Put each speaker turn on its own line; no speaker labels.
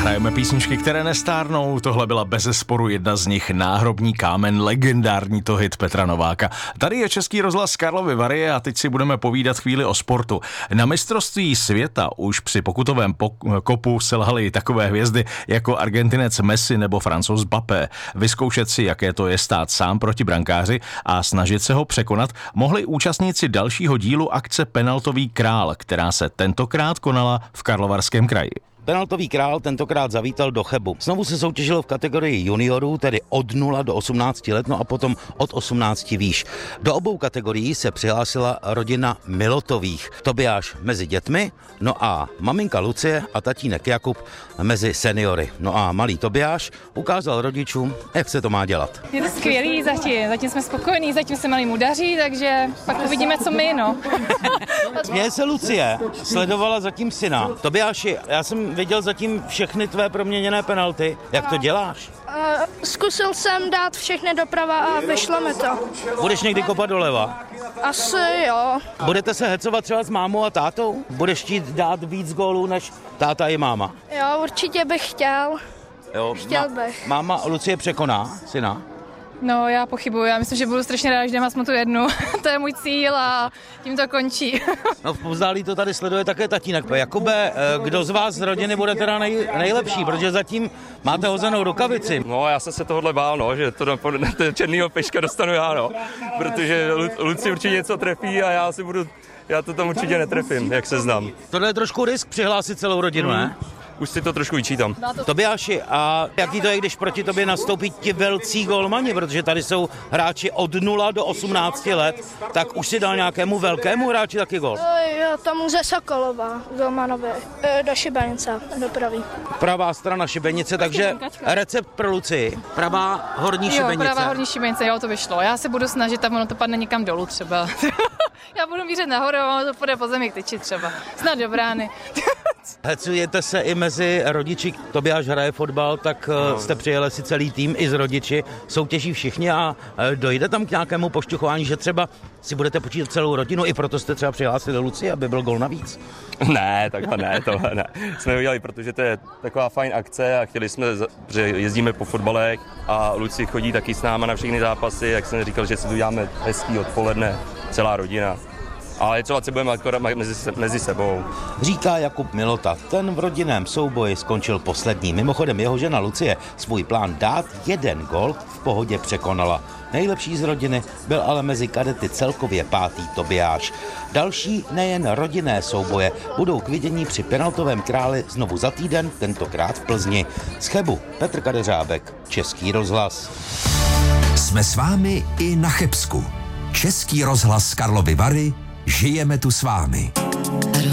Hrajeme písničky, které nestárnou, tohle byla bezesporu jedna z nich, Náhrobní kámen, legendární to hit Petra Nováka. Tady je Český rozhlas Karlovy Vary a teď si budeme povídat chvíli o sportu. Na mistrovství světa už při pokutovém kopu selhaly takové hvězdy jako Argentinec Messi nebo Francouz Mbappé. Vyzkoušet si, jaké to je stát sám proti brankáři a snažit se ho překonat, mohli účastníci dalšího dílu akce Penaltový král, která se tentokrát konala v Karlovarském kraji.
Penaltový král tentokrát zavítal do Chebu. Znovu se soutěžilo v kategorii juniorů, tedy od 0 do 18 let, no a potom od 18 výš. Do obou kategorií se přihlásila rodina Milotových. Tobiáš mezi dětmi, no a maminka Lucie a tatínek Jakub mezi seniory. No a malý Tobiáš ukázal rodičům, jak se to má dělat.
Je to skvělý zatím jsme spokojení, zatím se malýmu daří, takže pak uvidíme, co my, no.
Směje se Lucie, sledovala zatím syna. Tobiáši, já jsem viděl zatím všechny tvé proměněné penalty. Jak to děláš?
Zkusil jsem dát všechny doprava a vyšlo mi to.
Budeš někdy kopat doleva?
Asi jo.
Budete se hecovat třeba s mámou a tátou? Budeš chtít dát víc gólů než táta i máma?
Jo, určitě bych chtěl.
Jo,
Chtěl bych.
Máma Lucie překoná syna?
No, já pochybuju, já myslím, že budu strašně ráda, že dám aspoň tu jednu. To je můj cíl a tím to končí.
No v povzdálí to tady sleduje také tatínek. Jakube, kdo z vás z rodiny bude teda nejlepší, protože zatím máte hozenou rukavici.
No, já jsem se tohohle bál, no, že to na černýho peška dostanu já, no. Protože Luci určitě něco trefí a já to tam určitě netrefím, jak se znám.
Tohle je trošku risk přihlásit celou rodinu, ne?
Už si to trošku vyčítám.
Tobiáši, a jaký to je, když proti tobě nastoupí ti velcí golmani, protože tady jsou hráči od 0 do 18 let, tak už si dal nějakému velkému hráči taky gol?
Jo, tomu ze Sokolova, golmanovi, do Šibenice, dopraví.
Pravá strana Šibenice, takže recept pro Lucii. Pravá horní Šibenice.
Jo, pravá horní Šibenice, jo, to vyšlo. Já se budu snažit, tam ono to padne někam dolů třeba. Já budu mířit nahoru, ono to půjde po zemi k tyči třeba. Snad do brány.
Hecujete se i mezi rodiči, Tobiáš hraje fotbal, tak jste přijeli si celý tým i s rodiči, soutěží všichni a dojde tam k nějakému pošťuchování, že třeba si budete počítat celou rodinu, i proto jste třeba přihlásili do Lucie, aby byl gol navíc?
Ne, tohle ne. Jsme udělali, protože to je taková fajn akce a chtěli jsme, že jezdíme po fotbalech a Luci chodí taky s náma na všechny zápasy, jak jsem říkal, že si tu děláme hezký odpoledne, celá rodina. Ale třeba se budeme akorát mezi sebou.
Říká Jakub Milota. Ten v rodinném souboji skončil poslední. Mimochodem jeho žena Lucie svůj plán dát jeden gol v pohodě překonala. Nejlepší z rodiny byl ale mezi kadety celkově 5. Tobiáš. Další nejen rodinné souboje budou k vidění při Penaltovém králi znovu za týden, tentokrát v Plzni. Z Chebu Petr Kadeřábek, Český rozhlas.
Jsme s vámi i na Chebsku. Český rozhlas Karlovy Vary, žijeme tu s vámi.